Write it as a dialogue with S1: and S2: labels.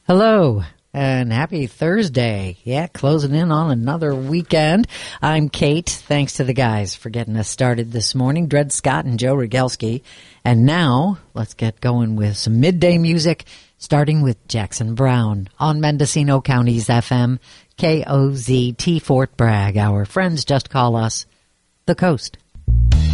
S1: Hello and happy Thursday. Yeah, closing in on another weekend. I'm Kate. Thanks to the guys for getting us started this morning, Dred Scott and Joe Rogelski. And now let's get going with some midday music, starting with Jackson Browne on Mendocino County's FM, KOZT Fort Bragg. Our friends just call us The Coast.